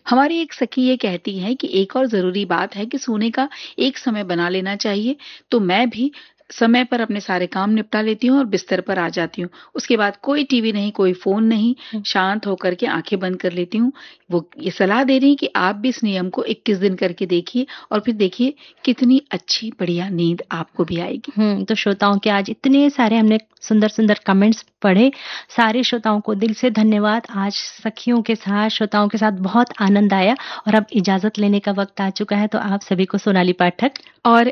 हमारी एक सखी ये कहती है कि एक और ज़रूरी बात है कि सोने का एक समय बना लेना चाहिए, तो मैं भी समय पर अपने सारे काम निपटा लेती हूँ और बिस्तर पर आ जाती हूँ। उसके बाद कोई टीवी नहीं, कोई फ़ोन नहीं, हुँ। शांत होकर के आँखें बंद कर लेती हूँ। वो ये सलाह दे रही हैं कि आप भी इस नियम को 21 दिन करके देखिए और फिर देखिए कितनी अच्छी बढ़िया नींद आपको भी आएगी। तो श्रोताओं के आज इतने सारे हमने सुंदर-सुंदर कमेंट्स पढ़े। सारे श्रोताओं को दिल से धन्यवाद। आज सखियों के साथ, श्रोताओं के साथ बहुत आनंद आया और अब इजाज़त लेने का वक़्त आ चुका है, तो आप सभी को सोनाली पाठक और